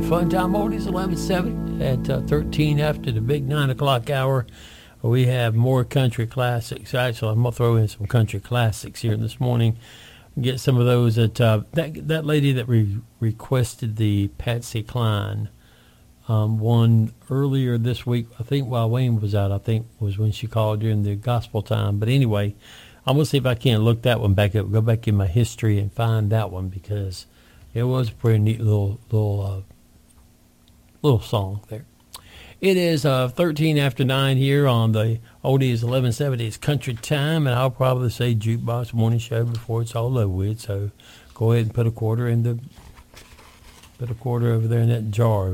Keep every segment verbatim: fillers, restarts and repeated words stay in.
Fun Time Oldies, eleven seventy at uh, thirteen after the big nine o'clock hour. We have more country classics. Actually, I'm going to throw in some country classics here this morning. Get some of those. That uh, that, that lady that re- requested the Patsy Cline um, one earlier this week, I think while Wayne was out, I think was when she called during the gospel time. But anyway, I'm going to see if I can look that one back up, go back in my history and find that one, because it was a pretty neat little little uh, little song there. It is uh, thirteen after nine here on the Oldies eleven seventies Country Time, and I'll probably say Jukebox Morning Show before it's all over with. So go ahead and put a quarter in the put a quarter over there in that jar.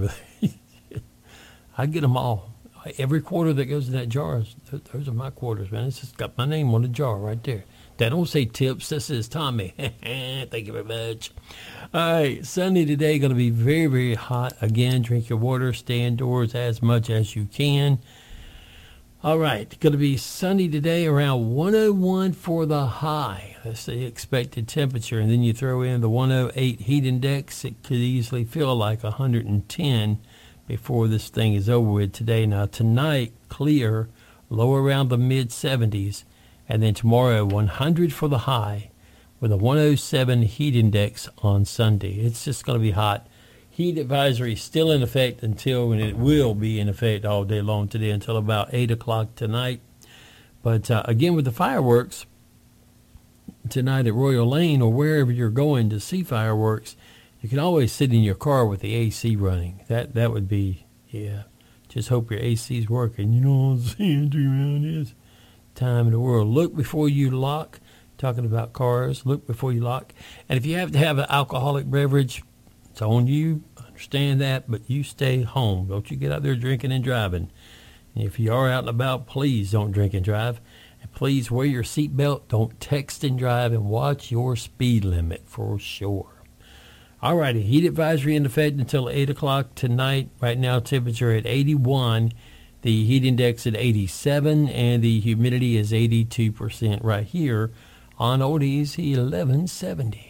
I get them all. Every quarter that goes in that jar, those are my quarters, man. It's just got my name on the jar right there. That don't say tips. That says Tommy. Thank you very much. All right, Sunday today going to be very, very hot. Again, drink your water. Stay indoors as much as you can. All right, going to be sunny today, around one oh one for the high. That's the expected temperature. And then you throw in the one oh eight heat index. It could easily feel like one hundred ten before this thing is over with today. Now, tonight, clear, low around the mid seventies. And then tomorrow, one hundred for the high with a one oh seven heat index on Sunday. It's just going to be hot. Heat advisory still in effect until, and it will be in effect all day long today until about eight o'clock tonight. But uh, again, with the fireworks tonight at Royal Lane or wherever you're going to see fireworks, you can always sit in your car with the A C running. That that would be, yeah, just hope your A C's working. You know what I'm saying around this time in the world. Look before you lock. Talking about cars, look before you lock. And if you have to have an alcoholic beverage, it's on you. Understand that, but you stay home. Don't you get out there drinking and driving. And if you are out and about, please don't drink and drive. And please wear your seatbelt. Don't text and drive, and watch your speed limit for sure. All righty, heat advisory in effect until eight o'clock tonight. Right now, temperature at eighty-one. The heat index at eighty-seven, and the humidity is eighty-two percent right here on Oldies eleven seventy.